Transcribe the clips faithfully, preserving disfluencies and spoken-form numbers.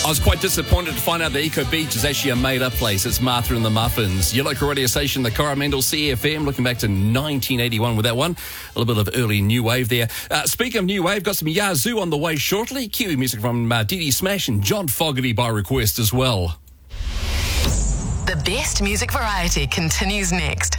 I was quite disappointed to find out that Eco Beach is actually a made-up place. It's Martha and the Muffins. Your local radio station, the Coromandel C F M, looking back to nineteen eighty-one with that one. A little bit of early new wave there. Uh, speaking of new wave, got some Yazoo on the way shortly. Kiwi music from uh, Dee Dee Smash and John Fogerty by request as well. The best music variety continues next.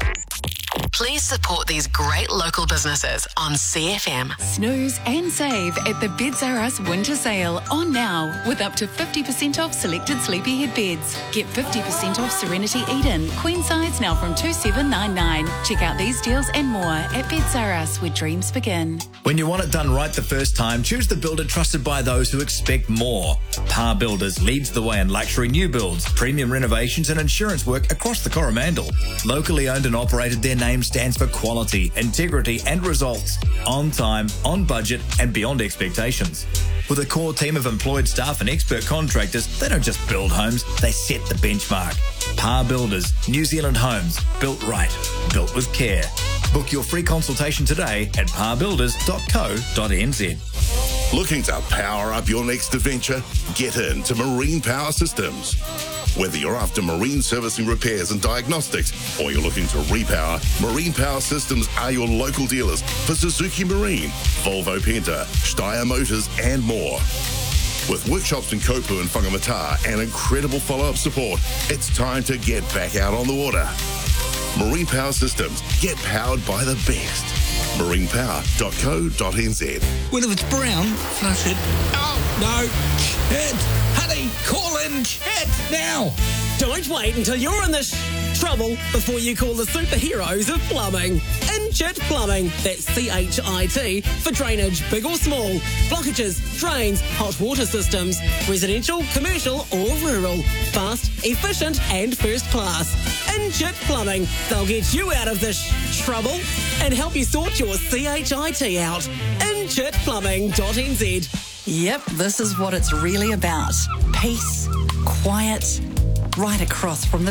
Please support these great local businesses on C F M. Snooze and save at the Beds R Us winter sale on now with up to fifty percent off selected sleepyhead beds. Get fifty percent off Serenity Eden, queen size now from two thousand seven hundred ninety-nine dollars. Check out these deals and more at Beds R Us, where dreams begin. When you want it done right the first time, choose the builder trusted by those who expect more. Par Builders leads the way in luxury new builds, premium renovations and insurance work across the Coromandel. Locally owned and operated, their name stands for quality, integrity and results. On time, on budget and beyond expectations. With a core team of employed staff and expert contractors, they don't just build homes, they set the benchmark. Par Builders, New Zealand homes, built right, built with care. Book your free consultation today at par builders dot co dot n z. Looking to power up your next adventure? Get into Marine Power Systems. Whether you're after marine servicing, repairs and diagnostics, or you're looking to repower, Marine Power Systems are your local dealers for Suzuki Marine, Volvo Penta, Steyr Motors and more. With workshops in Kopu and Whangamata and incredible follow-up support, it's time to get back out on the water. Marine Power Systems. Get powered by the best. marine power dot co dot n z. Well, if it's brown, flush it. Oh, no. Chit. Honey, call in Chit now. Don't wait until you're in this trouble before you call the superheroes of plumbing. Inchit Plumbing. That's C H I T for drainage, big or small, blockages, drains, hot water systems, residential, commercial or rural. Fast, efficient and first class. Inchit Plumbing. They'll get you out of this trouble and help you sort your C H I T out. inchit plumbing dot n z. Yep, this is what it's really about. Peace, quiet, right across from the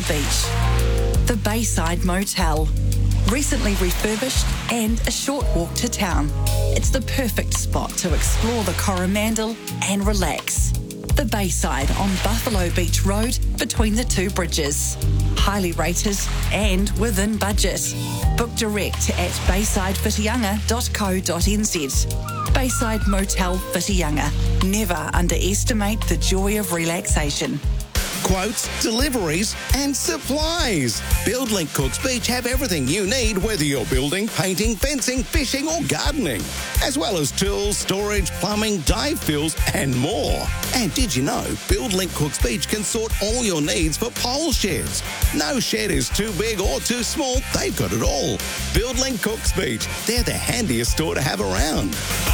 beach. The Bayside Motel. Recently refurbished and a short walk to town. It's the perfect spot to explore the Coromandel and relax. The Bayside on Buffalo Beach Road between the two bridges. Highly rated and within budget. Book direct at bayside whitianga dot co dot n z. Bayside Motel Whitianga. Never underestimate the joy of relaxation. Quotes, deliveries and supplies. BuildLink Cooks Beach have everything you need, whether you're building, painting, fencing, fishing or gardening, as well as tools, storage, plumbing, dive fills and more. And did you know BuildLink Cooks Beach can sort all your needs for pole sheds? No shed is too big or too small, they've got it all. BuildLink Cooks Beach, they're the handiest store to have around.